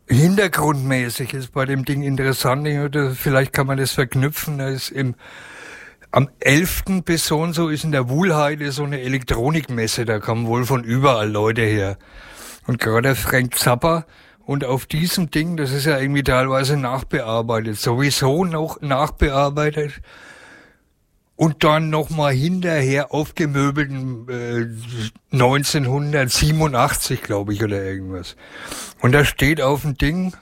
hintergrundmäßig ist bei dem Ding interessant, oder vielleicht kann man das verknüpfen, da ist am 11. bis so und so ist in der Wuhlheide so eine Elektronikmesse, da kommen wohl von überall Leute her. Und gerade Frank Zappa, und auf diesem Ding, das ist ja irgendwie teilweise nachbearbeitet, sowieso noch nachbearbeitet, und dann nochmal hinterher aufgemöbelten 1987, glaube ich, oder irgendwas. Und da steht auf dem Ding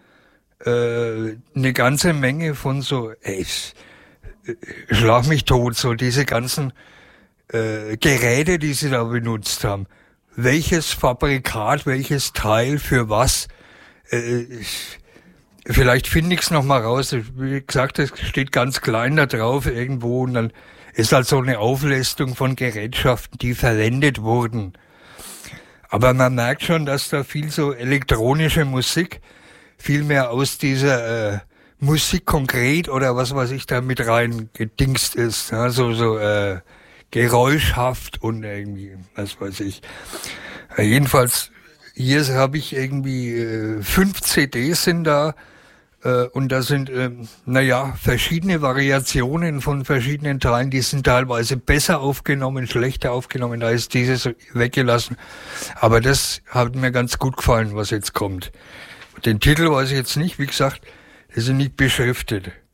eine ganze Menge von so, schlag mich tot, so diese ganzen Geräte, die sie da benutzt haben. Welches Fabrikat, welches Teil für was? Vielleicht finde ich es nochmal raus. Wie gesagt, es steht ganz klein da drauf irgendwo und dann ist halt so eine Auflistung von Gerätschaften, die verwendet wurden. Aber man merkt schon, dass da viel so elektronische Musik, viel mehr aus dieser Musik konkret oder was weiß ich da mit rein gedingst ist. Ja, so geräuschhaft und irgendwie, was weiß ich. Jedenfalls, hier habe ich irgendwie 5 CDs sind da. Und da sind, verschiedene Variationen von verschiedenen Teilen, die sind teilweise besser aufgenommen, schlechter aufgenommen, da ist dieses weggelassen. Aber das hat mir ganz gut gefallen, was jetzt kommt. Den Titel weiß ich jetzt nicht, wie gesagt, die sind nicht beschriftet.